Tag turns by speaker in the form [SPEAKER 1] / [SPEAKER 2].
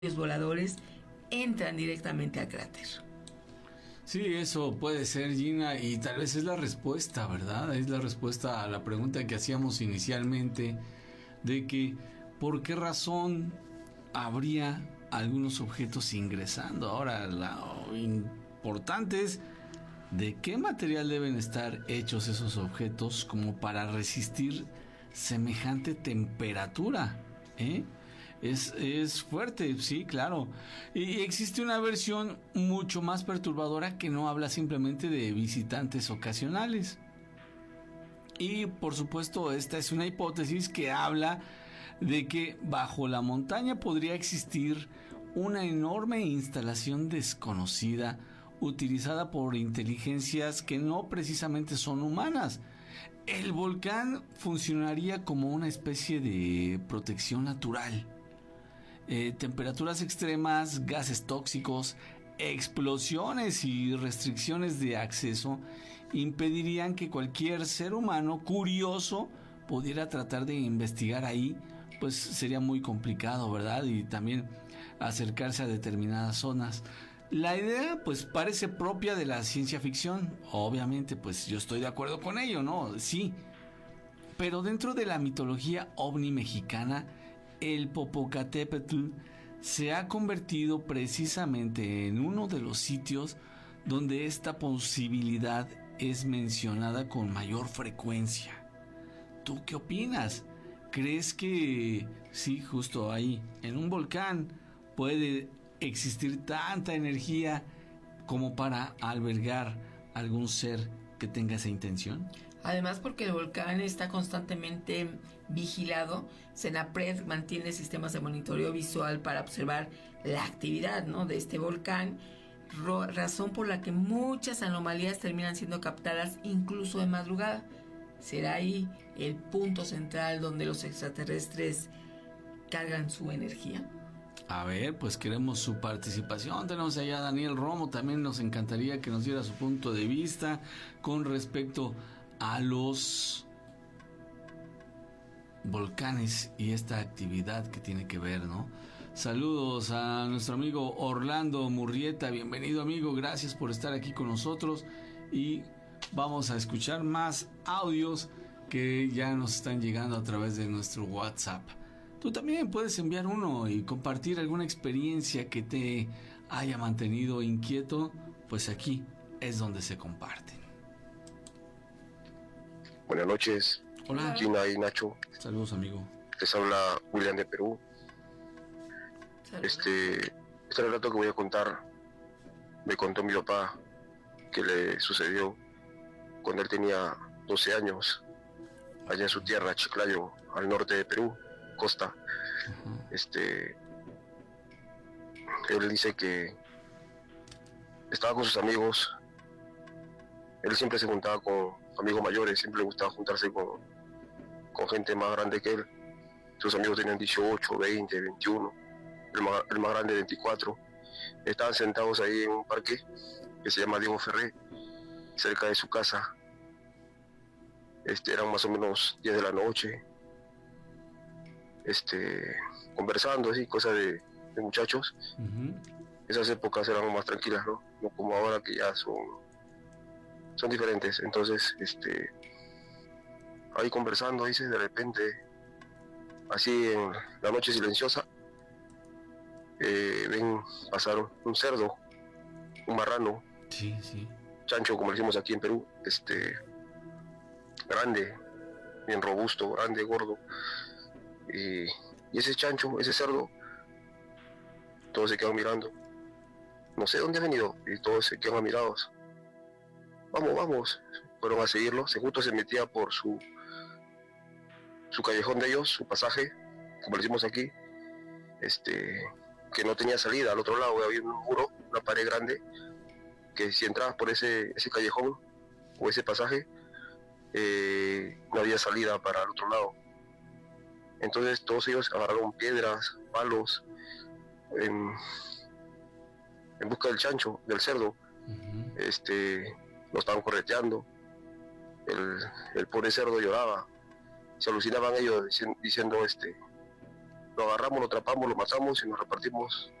[SPEAKER 1] voladores entran directamente al cráter.
[SPEAKER 2] Sí, eso puede ser, Gina, y tal vez es la respuesta, ¿verdad? Es la respuesta a la pregunta que hacíamos inicialmente de que ¿por qué razón habría algunos objetos ingresando? Ahora, lo importante es de qué material deben estar hechos esos objetos como para resistir semejante temperatura, ¿eh? Es fuerte, sí, claro. Y existe una versión mucho más perturbadora que no habla simplemente de visitantes ocasionales. Y por supuesto, esta es una hipótesis que habla de que bajo la montaña podría existir una enorme instalación desconocida utilizada por inteligencias que no precisamente son humanas. El volcán funcionaría como una especie de protección natural. Temperaturas extremas, gases tóxicos, explosiones y restricciones de acceso impedirían que cualquier ser humano curioso pudiera tratar de investigar ahí, pues sería muy complicado, ¿verdad? Y también acercarse a determinadas zonas. La idea pues parece propia de la ciencia ficción, obviamente pues yo estoy de acuerdo con ello, ¿no? Sí, pero dentro de la mitología ovni mexicana, el Popocatépetl se ha convertido precisamente en uno de los sitios donde esta posibilidad es mencionada con mayor frecuencia. ¿Tú qué opinas? ¿Crees que sí, justo ahí, en un volcán, puede existir tanta energía como para albergar algún ser que tenga esa intención?
[SPEAKER 1] Además, porque el volcán está constantemente vigilado, Senapred mantiene sistemas de monitoreo visual para observar la actividad, ¿no?, de este volcán, razón por la que muchas anomalías terminan siendo captadas incluso de madrugada. Será ahí el punto central donde los extraterrestres cargan su energía.
[SPEAKER 2] A ver, pues queremos su participación. Tenemos allá a Daniel Romo. También nos encantaría que nos diera su punto de vista con respecto a los volcanes y esta actividad que tiene que ver, ¿no? Saludos a nuestro amigo Orlando Murrieta. Bienvenido, amigo. Gracias por estar aquí con nosotros. Y vamos a escuchar más audios que ya nos están llegando a través de nuestro WhatsApp. Tú también puedes enviar uno y compartir alguna experiencia que te haya mantenido inquieto, pues aquí es donde se comparten.
[SPEAKER 3] Buenas noches.
[SPEAKER 2] Hola.
[SPEAKER 3] Gina y Nacho.
[SPEAKER 2] Saludos, amigo.
[SPEAKER 3] Les habla William de Perú.
[SPEAKER 1] Saludos.
[SPEAKER 3] Este relato que voy a contar me contó mi papá que le sucedió cuando él tenía 12 años, allá en su tierra, Chiclayo, al norte de Perú, costa. Él dice que estaba con sus amigos. Él siempre se juntaba con amigos mayores, siempre le gustaba juntarse con gente más grande que él. Sus amigos tenían 18, 20, 21, el más grande 24. Estaban sentados ahí en un parque que se llama Diego Ferré, cerca de su casa. Eran más o menos 10 de la noche, conversando así, cosas de muchachos. Esas épocas eran más tranquilas, ¿no? No como ahora, que ya son diferentes. Entonces, ahí conversando, dice, de repente, así en la noche silenciosa, ven pasar un cerdo, un marrano,
[SPEAKER 2] sí,
[SPEAKER 3] chancho, como le decimos aquí en Perú, grande, bien robusto, grande, gordo, y ese chancho, ese cerdo, todos se quedan mirando. No sé dónde ha venido, y todos se quedan mirados. Vamos, fueron a seguirlo. Justo se metía por su callejón de ellos, su pasaje, como le decimos aquí, que no tenía salida. Al otro lado había un muro, una pared grande, que si entrabas por ese callejón o ese pasaje, no había salida para el otro lado. Entonces todos ellos agarraron piedras, palos, en busca del chancho, del cerdo. Lo estaban correteando. El pobre cerdo lloraba. Se alucinaban ellos diciendo, lo agarramos, lo atrapamos, lo matamos y nos repartimos